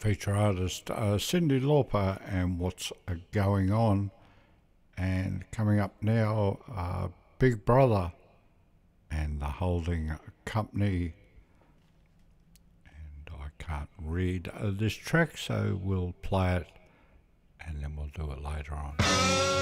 feature artist Cyndi Lauper and What's Going On. And coming up now, Big Brother and the Holding Company. And I can't read this track, so we'll play it and then we'll do it later on.